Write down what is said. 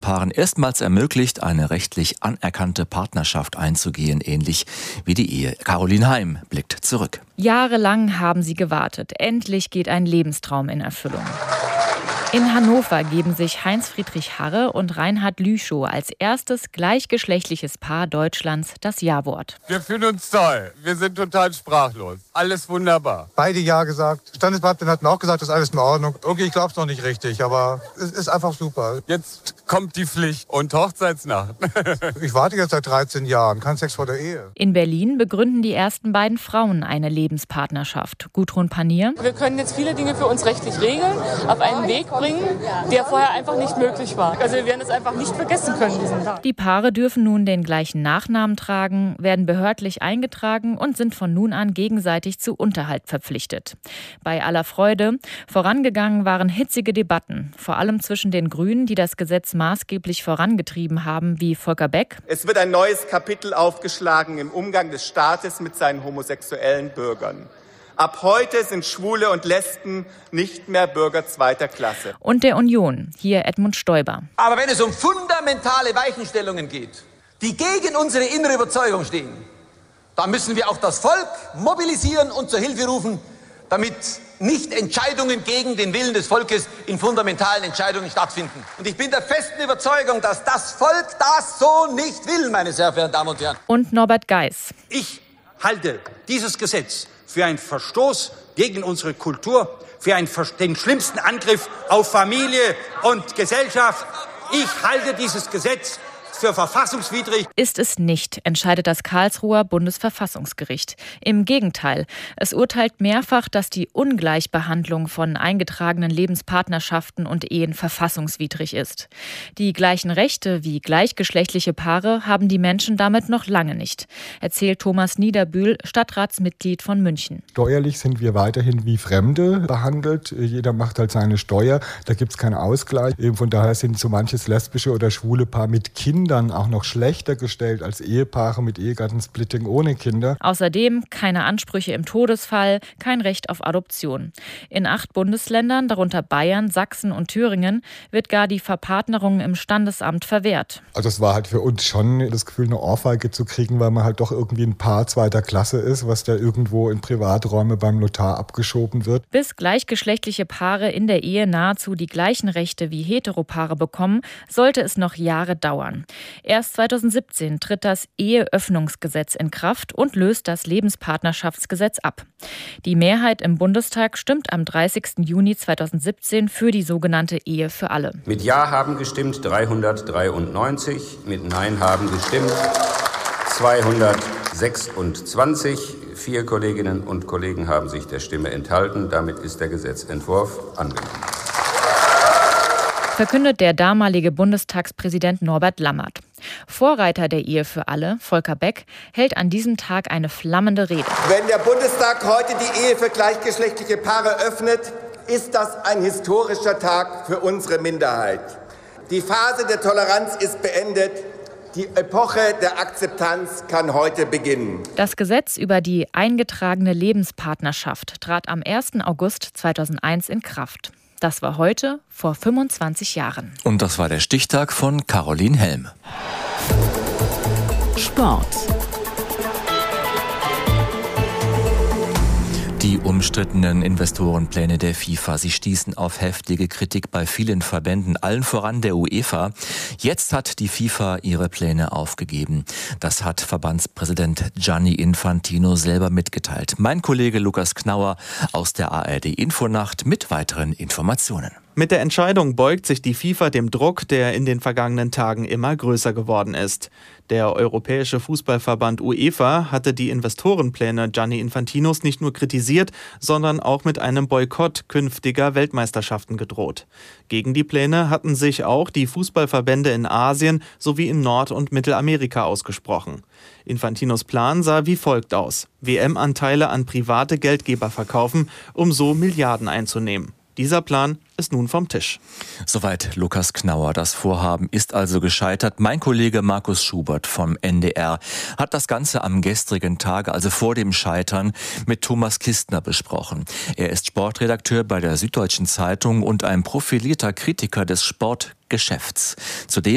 Paaren erstmals ermöglicht, eine rechtlich anerkannte Partnerschaft einzugehen, ähnlich wie die Ehe. Caroline Heim blickt zurück. Jahrelang haben sie gewartet. Endlich geht ein Lebenstraum in Erfüllung. In Hannover geben sich Heinz-Friedrich Harre und Reinhard Lüschow als erstes gleichgeschlechtliches Paar Deutschlands das Ja-Wort. Wir fühlen uns toll. Wir sind total sprachlos. Alles wunderbar. Beide Ja gesagt. Standesbeamtin hat mir auch gesagt, das ist alles in Ordnung. Okay, ich glaube es noch nicht richtig, aber es ist einfach super. Jetzt kommt die Pflicht und Hochzeitsnacht. Ich warte jetzt seit 13 Jahren. Kein Sex vor der Ehe. In Berlin begründen die ersten beiden Frauen eine Lebenspartnerschaft. Gudrun Panier. Wir können jetzt viele Dinge für uns rechtlich regeln, auf einen Weg bringen, der vorher einfach nicht möglich war. Also wir werden es einfach nicht vergessen können, diesen Tag. Die Paare dürfen nun den gleichen Nachnamen tragen, werden behördlich eingetragen und sind von nun an gegenseitig zu Unterhalt verpflichtet. Bei aller Freude, vorangegangen waren hitzige Debatten, vor allem zwischen den Grünen, die das Gesetz maßgeblich vorangetrieben haben, wie Volker Beck. Es wird ein neues Kapitel aufgeschlagen im Umgang des Staates mit seinen homosexuellen Bürgern. Ab heute sind Schwule und Lesben nicht mehr Bürger zweiter Klasse. Und der Union, hier Edmund Stoiber. Aber wenn es um fundamentale Weichenstellungen geht, die gegen unsere innere Überzeugung stehen, dann müssen wir auch das Volk mobilisieren und zur Hilfe rufen, damit nicht Entscheidungen gegen den Willen des Volkes in fundamentalen Entscheidungen stattfinden. Und ich bin der festen Überzeugung, dass das Volk das so nicht will, meine sehr verehrten Damen und Herren. Und Norbert Geis. Ich halte dieses Gesetz für einen Verstoß gegen unsere Kultur, für den schlimmsten Angriff auf Familie und Gesellschaft. Ich halte dieses Gesetz für verfassungswidrig. Ist es nicht, entscheidet das Karlsruher Bundesverfassungsgericht. Im Gegenteil, es urteilt mehrfach, dass die Ungleichbehandlung von eingetragenen Lebenspartnerschaften und Ehen verfassungswidrig ist. Die gleichen Rechte wie gleichgeschlechtliche Paare haben die Menschen damit noch lange nicht, erzählt Thomas Niederbühl, Stadtratsmitglied von München. Steuerlich sind wir weiterhin wie Fremde behandelt. Jeder macht halt seine Steuer. Da gibt es keinen Ausgleich. Von daher sind so manches lesbische oder schwule Paar mit Kindern auch noch schlechter gestellt als Ehepaare mit Ehegattensplitting ohne Kinder. Außerdem keine Ansprüche im Todesfall, kein Recht auf Adoption. In 8 Bundesländern, darunter Bayern, Sachsen und Thüringen, wird gar die Verpartnerung im Standesamt verwehrt. Also es war halt für uns schon das Gefühl, eine Ohrfeige zu kriegen, weil man halt doch irgendwie ein Paar zweiter Klasse ist, was da irgendwo in Privaträume beim Notar abgeschoben wird. Bis gleichgeschlechtliche Paare in der Ehe nahezu die gleichen Rechte wie Heteropaare bekommen, sollte es noch Jahre dauern. Erst 2017 tritt das Eheöffnungsgesetz in Kraft und löst das Lebenspartnerschaftsgesetz ab. Die Mehrheit im Bundestag stimmt am 30. Juni 2017 für die sogenannte Ehe für alle. Mit Ja haben gestimmt 393, mit Nein haben gestimmt 226. 4 Kolleginnen und Kollegen haben sich der Stimme enthalten. Damit ist der Gesetzentwurf angenommen. Verkündet der damalige Bundestagspräsident Norbert Lammert. Vorreiter der Ehe für alle, Volker Beck, hält an diesem Tag eine flammende Rede. Wenn der Bundestag heute die Ehe für gleichgeschlechtliche Paare öffnet, ist das ein historischer Tag für unsere Minderheit. Die Phase der Toleranz ist beendet. Die Epoche der Akzeptanz kann heute beginnen. Das Gesetz über die eingetragene Lebenspartnerschaft trat am 1. August 2001 in Kraft. Das war heute vor 25 Jahren. Und das war der Stichtag von Caroline Helm. Sport. Die umstrittenen Investorenpläne der FIFA, sie stießen auf heftige Kritik bei vielen Verbänden, allen voran der UEFA. Jetzt hat die FIFA ihre Pläne aufgegeben. Das hat Verbandspräsident Gianni Infantino selber mitgeteilt. Mein Kollege Lukas Knauer aus der ARD Infonacht mit weiteren Informationen. Mit der Entscheidung beugt sich die FIFA dem Druck, der in den vergangenen Tagen immer größer geworden ist. Der Europäische Fußballverband UEFA hatte die Investorenpläne Gianni Infantinos nicht nur kritisiert, sondern auch mit einem Boykott künftiger Weltmeisterschaften gedroht. Gegen die Pläne hatten sich auch die Fußballverbände in Asien sowie in Nord- und Mittelamerika ausgesprochen. Infantinos Plan sah wie folgt aus: WM-Anteile an private Geldgeber verkaufen, um so Milliarden einzunehmen. Dieser Plan ist nun vom Tisch. Soweit Lukas Knauer. Das Vorhaben ist also gescheitert. Mein Kollege Markus Schubert vom NDR hat das Ganze am gestrigen Tage, also vor dem Scheitern, mit Thomas Kistner besprochen. Er ist Sportredakteur bei der Süddeutschen Zeitung und ein profilierter Kritiker des Sportgeschäfts. Zudem